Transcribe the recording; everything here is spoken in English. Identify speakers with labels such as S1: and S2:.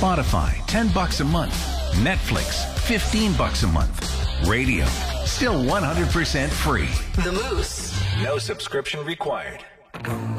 S1: Spotify, $10 a month. Netflix, $15 a month. Radio, still 100% free.
S2: The Moose.
S1: No subscription required.